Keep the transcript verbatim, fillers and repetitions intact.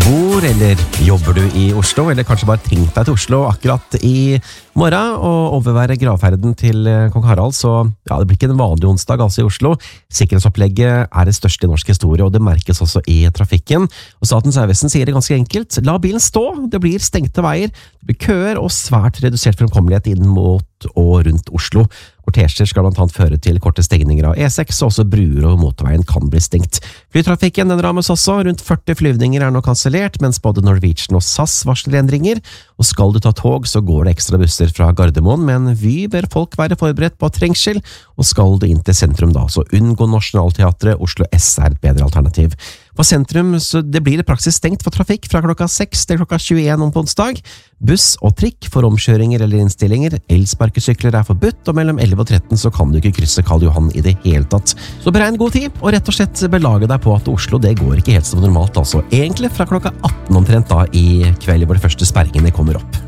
Bor eller jobber du i Oslo, eller kanskje bare tenkt deg til Oslo akkurat i morgen og overvære gravferden til kong Harald, så ja, det blir ikke en vanlig onsdag altså i Oslo. Sikkerhetsopplegget er det største i norsk historie, og det merkes også i trafikken. Og Statens vegvesen sier det ganske enkelt: la bilen stå, det blir stengte veier, det blir køer og svært redusert fremkommelighet inn mot og rundt Oslo. Kortesjer skal blant annet føre til korte stengninger av E seks, og også bruer og motorveien kan bli stengt. Flytrafikken den rammes også, rundt førti flyvninger er nå kansellert, mens både Norwegian og SAS varsler endringer, og skal du ta tog så går det ekstra busser fra Gardermoen, men Vy ber folk være forberedt på trengsel, og skal du inn til sentrum da, så unngå Nationaltheatret, Oslo S er et bedre alternativ. På sentrum så det blir i praksis stengt for trafikk fra klokka seks til klokka tjueen om på onsdag. Buss og trikk for omkjøringer eller innstillinger, elsparkesykler er forbudt, og mellom elleve og tretten så kan du ikke krysse Karl Johan i det hele tatt. Så beregn god tid, og rett og slett belage deg på at Oslo det går ikke helt som normalt, altså egentlig fra klokka atten omtrent da i kveld hvor de første sperringene kommer opp.